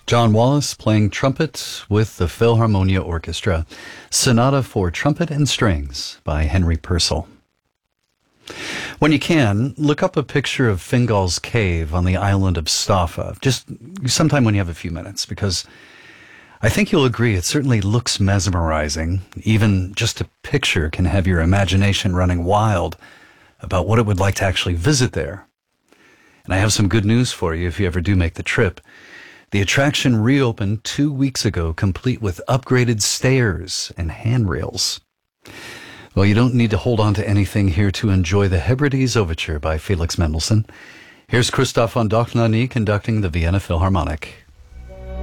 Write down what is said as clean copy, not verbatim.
John Wallace playing trumpet with the Philharmonia Orchestra. Sonata for Trumpet and Strings by Henry Purcell. When you can, look up a picture of Fingal's Cave on the island of Staffa, just sometime when you have a few minutes, because I think you'll agree it certainly looks mesmerizing. Even just a picture can have your imagination running wild about what it would like to actually visit there. And I have some good news for you if you ever do make the trip. The attraction reopened 2 weeks ago, complete with upgraded stairs and handrails. Well, you don't need to hold on to anything here to enjoy the Hebrides Overture by Felix Mendelssohn. Here's Christoph von Dohnanyi conducting the Vienna Philharmonic.